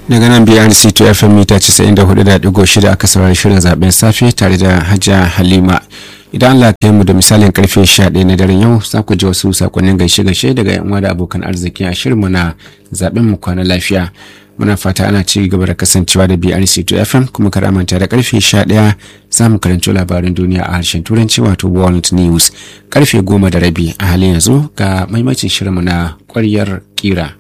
daga nan BRC to FM mita 94.6 aka saurari shirin zaben safe tare da Hajja Halima. Idan Allah ya mu da misalin karfe 11 na daren yau za ku ji wasu sakonnin gaishe-gaishe daga yan uwa da abokan arziki a shirin mu na zaben mu kwana lafiya. Muna fata ana ci gaba da kasancewa da BRC to FM kuma kada manta da karfe 11 za mu karanto labarin duniya a harshen Turanci wato World News. Karfe 10:30 a halin yanzu ga maimacin shirin mu na ƙwaryar kira.